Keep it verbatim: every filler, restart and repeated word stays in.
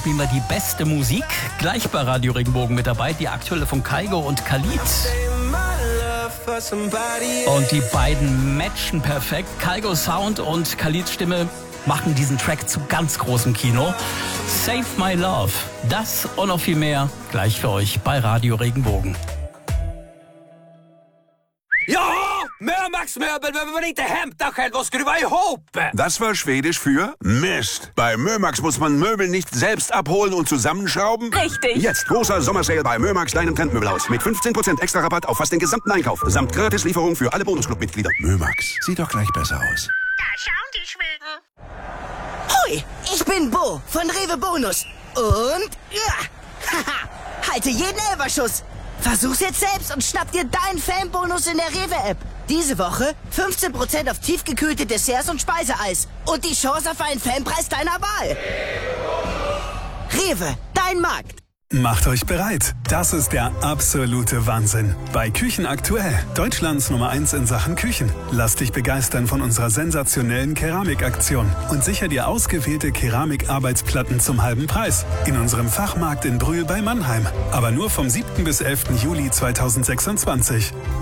Spielen wir die beste Musik. Gleich bei Radio Regenbogen mit dabei. Die aktuelle von Kygo und Khalid. Und die beiden matchen perfekt. Kygo Sound und Khalids Stimme machen diesen Track zu ganz großem Kino. Save My Love. Das und noch viel mehr gleich für euch bei Radio Regenbogen. Ja, Mömax-möbel behöver man inte hämta själv och skruva ihop. Das war Schwedisch für Mist. Bei Mömax muss man Möbel nicht selbst abholen und zusammenschrauben. Richtig. Jetzt großer Sommersale bei Mömax, deinem Trendmöbelhaus. Mit fünfzehn Prozent extra Rabatt auf fast den gesamten Einkauf. Samt Gratislieferung für alle Bonusclub-Mitglieder. Mömax, sieht doch gleich besser aus. Da schauen die Schweden. Hoi, ich bin Bo von Rewe Bonus. Und, ja, haha, halte jeden Elferschuss. Versuch's jetzt selbst und schnapp dir deinen Fanbonus in der Rewe-App. Diese Woche fünfzehn Prozent auf tiefgekühlte Desserts und Speiseeis. Und die Chance auf einen Fanpreis deiner Wahl. Rewe, dein Markt. Macht euch bereit. Das ist der absolute Wahnsinn. Bei Küchen aktuell, Deutschlands Nummer eins in Sachen Küchen. Lass dich begeistern von unserer sensationellen Keramikaktion und sicher dir ausgewählte Keramikarbeitsplatten zum halben Preis. In unserem Fachmarkt in Brühl bei Mannheim. Aber nur vom siebten bis elften Juli zweitausendsechsundzwanzig.